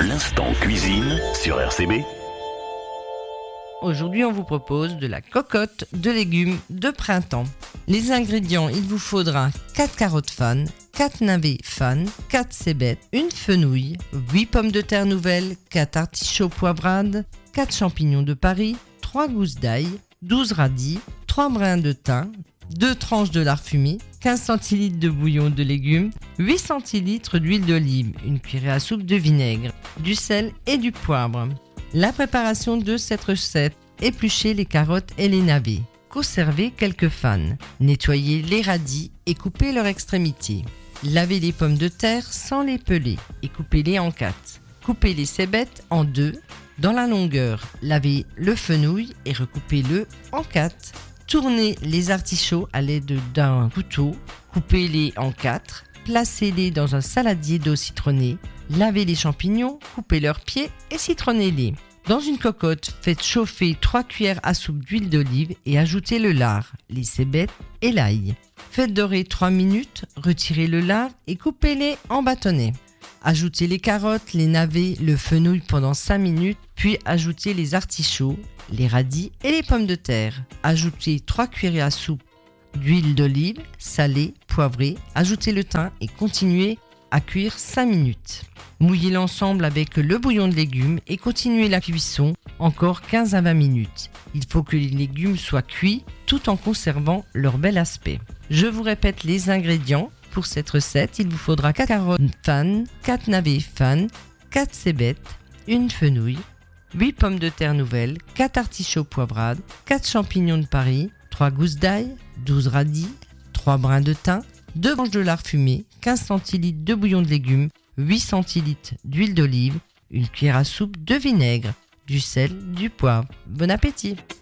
L'instant cuisine sur RCB. Aujourd'hui, on vous propose de la cocotte de légumes de printemps. Les ingrédients, il vous faudra 4 carottes fan, 4 navets fan, 4 cébettes, une fenouil, 8 pommes de terre nouvelles, 4 artichauts poivrades, 4 champignons de Paris, 3 gousses d'ail, 12 radis, 3 brins de thym, 2 tranches de lard fumé, 15 centilitres de bouillon de légumes, 8 centilitres d'huile d'olive, une cuillère à soupe de vinaigre, du sel et du poivre. La préparation de cette recette: épluchez les carottes et les navets. Conservez quelques fans. Nettoyez les radis et coupez leurs extrémités. Lavez les pommes de terre sans les peler et coupez-les en 4. Coupez les cébettes en 2. Dans la longueur, lavez le fenouil et recoupez-le en 4. Tournez les artichauts à l'aide d'un couteau. Coupez-les en 4. Placez-les dans un saladier d'eau citronnée. Lavez les champignons, coupez leurs pieds et citronnez-les. Dans une cocotte, faites chauffer 3 cuillères à soupe d'huile d'olive et ajoutez le lard, les cébettes et l'ail. Faites dorer 3 minutes, retirez le lard et coupez-les en bâtonnets. Ajoutez les carottes, les navets, le fenouil pendant 5 minutes, puis ajoutez les artichauts, les radis et les pommes de terre. Ajoutez 3 cuillères à soupe d'huile d'olive, salée, poivrée. Ajoutez le thym et continuez à cuire 5 minutes. Mouillez l'ensemble avec le bouillon de légumes et continuez la cuisson encore 15 à 20 minutes. Il faut que les légumes soient cuits tout en conservant leur bel aspect. Je vous répète les ingrédients. Pour cette recette, il vous faudra 4 carottes fan, 4 navets fan, 4 cébettes, une fenouil, 8 pommes de terre nouvelles, 4 artichauts poivrades, 4 champignons de Paris, 3 gousses d'ail, 12 radis, 3 brins de thym, 2 branches de lard fumé, 15 centilitres de bouillon de légumes, 8 centilitres d'huile d'olive, une cuillère à soupe de vinaigre, du sel, du poivre. Bon appétit!